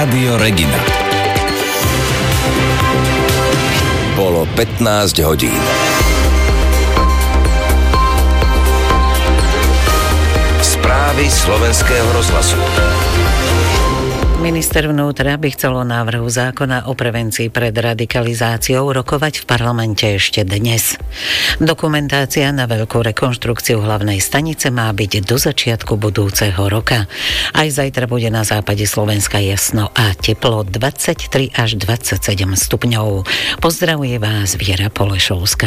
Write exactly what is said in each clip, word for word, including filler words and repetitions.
Rádio Regina. Bolo pätnásť hodín. Správy slovenského rozhlasu. Minister vnútra by chcel o návrhu zákona o prevencii pred radikalizáciou rokovať v parlamente ešte dnes. Dokumentácia na veľkú rekonštrukciu hlavnej stanice má byť do začiatku budúceho roka. Aj zajtra bude na západe Slovenska jasno a teplo dvadsaťtri až dvadsaťsedem stupňov. Pozdravuje vás Viera Polešovská.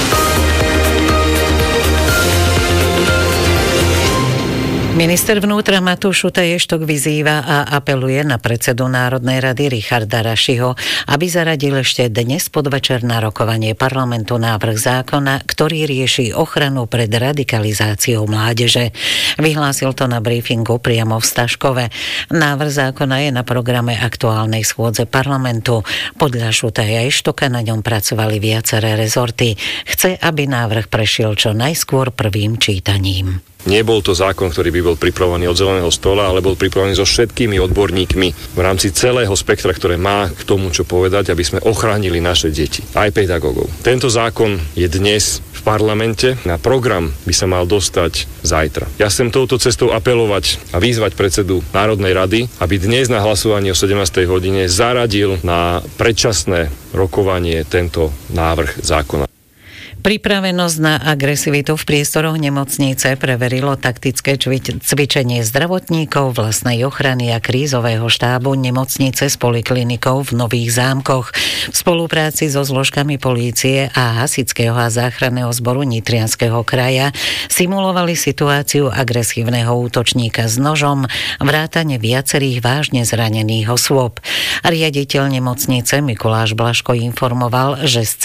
Minister vnútra Matúš Šutaj-Eštok vyzýva a apeluje na predsedu Národnej rady Richarda Rašiho, aby zaradil ešte dnes podvečer na rokovanie parlamentu návrh zákona, ktorý rieši ochranu pred radikalizáciou mládeže. Vyhlásil to na briefingu priamo v Staškove. Návrh zákona je na programe aktuálnej schôdze parlamentu. Podľa Šutaja-Eštoka na ňom pracovali viaceré rezorty. Chce, aby návrh prešiel čo najskôr prvým čítaním. Nebol to zákon, ktorý by bol pripravovaný od zeleného stola, ale bol pripravený so všetkými odborníkmi v rámci celého spektra, ktoré má k tomu, čo povedať, aby sme ochránili naše deti, aj pedagógov. Tento zákon je dnes v parlamente, na program by sa mal dostať zajtra. Ja chcem touto cestou apelovať a vyzvať predsedu Národnej rady, aby dnes na hlasovanie o sedemnástej hodine zaradil na predčasné rokovanie tento návrh zákona. Pripravenosť na agresivitu v priestoroch nemocnice preverilo taktické cvičenie zdravotníkov, vlastnej ochrany a krízového štábu nemocnice s poliklinikou v Nových Zámkoch. V spolupráci so zložkami polície a hasičského a záchranného zboru Nitrianskeho kraja simulovali situáciu agresívneho útočníka s nožom, vrátane viacerých vážne zranených osôb. Riaditeľ nemocnice Mikuláš Blaško informoval, že